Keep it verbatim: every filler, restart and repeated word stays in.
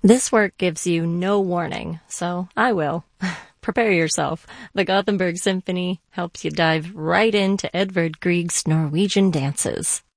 This work gives you no warning, so I will. Prepare yourself. The Gothenburg Symphony helps you dive right into Edvard Grieg's Norwegian dances.